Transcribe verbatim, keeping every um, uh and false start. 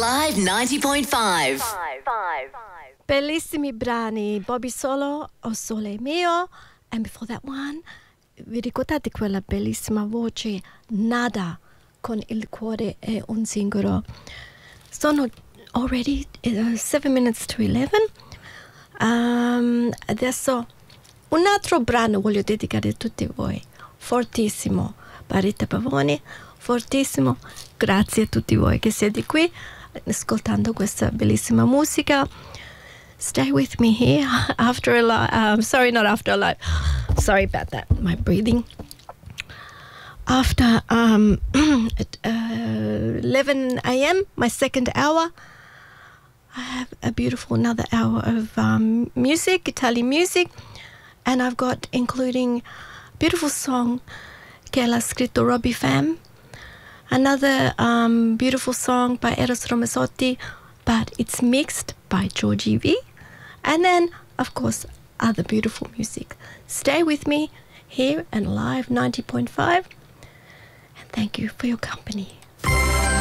Live ninety point five. Bellissimi brani, Bobby Solo, O Sole Mio, and before that one, vi ricordate quella bellissima voce Nada con il cuore è un singolo. Sono already uh, seven minutes to eleven. Um, adesso un altro brano voglio dedicare a tutti voi. Fortissimo, Barita Pavoni, fortissimo. Grazie a tutti voi che siete qui ascoltando questa bellissima musica. Stay with me here after a live. Um, sorry, not after a live. Sorry about that. My breathing. After um, at uh, eleven a.m., my second hour, I have a beautiful another hour of um, music, Italian music, and I've got including a beautiful song che l'ha scritto Robbie Fam, another um, beautiful song by Eros Ramazzotti, but it's mixed by Georgie V, and then, of course, other beautiful music. Stay with me here at Live ninety point five, and thank you for your company.